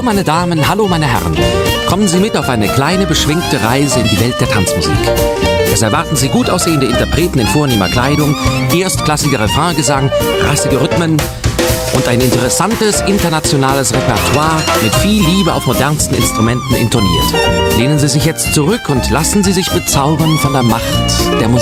meine Damen, hallo meine Herren. Kommen Sie mit auf eine kleine, beschwingte Reise in die Welt der Tanzmusik. Es erwarten Sie gut aussehende Interpreten in vornehmer Kleidung, erstklassiger Refraingesang, rassige Rhythmen und ein interessantes internationales Repertoire mit viel Liebe auf modernsten Instrumenten intoniert. Lehnen Sie sich jetzt zurück und lassen Sie sich bezaubern von der Macht der Musik.